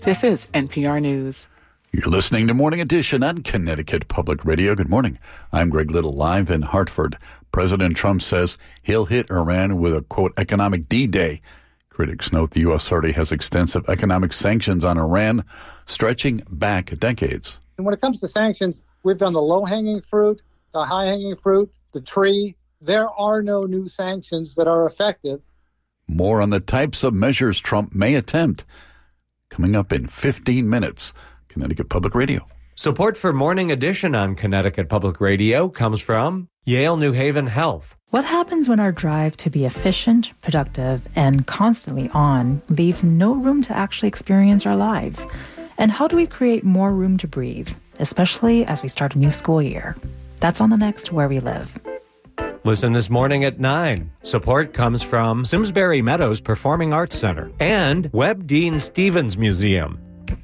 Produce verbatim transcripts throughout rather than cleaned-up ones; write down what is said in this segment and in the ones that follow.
This is N P R News. You're listening to Morning Edition on Connecticut Public Radio. Good morning. I'm Greg Little, live in Hartford. President Trump says he'll hit Iran with a, quote, economic D-Day. Critics note the U S already has extensive economic sanctions on Iran, stretching back decades. And when it comes to sanctions, we've done the low-hanging fruit, the high-hanging fruit, the tree. There are no new sanctions that are effective. More on the types of measures Trump may attempt coming up in fifteen minutes. Connecticut Public Radio. Support for Morning Edition on Connecticut Public Radio comes from Yale New Haven Health. What happens when our drive to be efficient, productive, and constantly on leaves no room to actually experience our lives? And how do we create more room to breathe, especially as we start a new school year? That's on the next Where We Live. Listen this morning at nine. Support comes from Simsbury Meadows Performing Arts Center and Webb Dean Stevens Museum.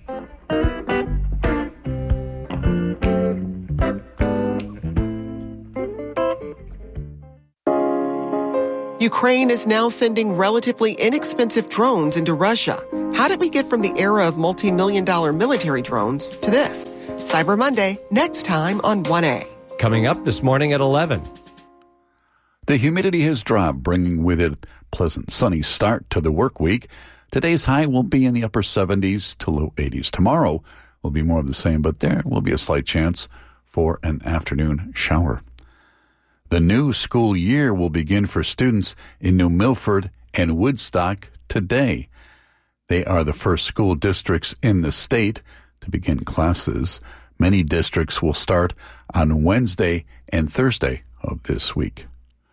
Ukraine is now sending relatively inexpensive drones into Russia. How did we get from the era of multi-million dollar military drones to this? Cyber Monday, next time on one A. Coming up this morning at eleven. The humidity has dropped, bringing with it a pleasant sunny start to the work week. Today's high will be in the upper seventies to low eighties. Tomorrow will be more of the same, but there will be a slight chance for an afternoon shower. The new school year will begin for students in New Milford and Woodstock today. They are the first school districts in the state to begin classes. Many districts will start on Wednesday and Thursday of this week.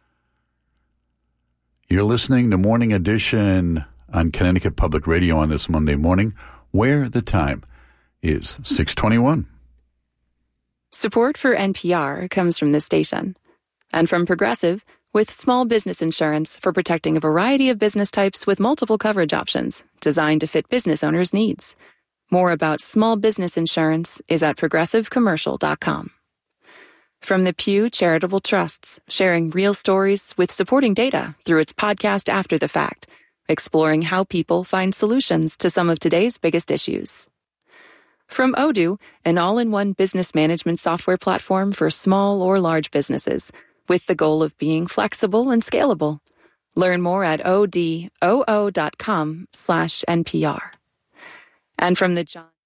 You're listening to Morning Edition on Connecticut Public Radio on this Monday morning, where the time is six twenty-one. Support for N P R comes from this station. And from Progressive, with small business insurance for protecting a variety of business types with multiple coverage options designed to fit business owners' needs. More about small business insurance is at progressive commercial dot com. From the Pew Charitable Trusts, sharing real stories with supporting data through its podcast After the Fact, exploring how people find solutions to some of today's biggest issues. From Odoo, an all-in-one business management software platform for small or large businesses, with the goal of being flexible and scalable. Learn more at odoo dot com slash N P R. And from the John